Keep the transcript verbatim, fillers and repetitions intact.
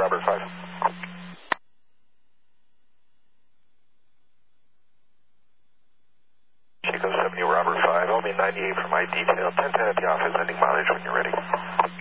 Robert five. Chico seventy, Robert five, I'll be ninety-eight for my detail, ten ten at the office, ending mileage when you're ready.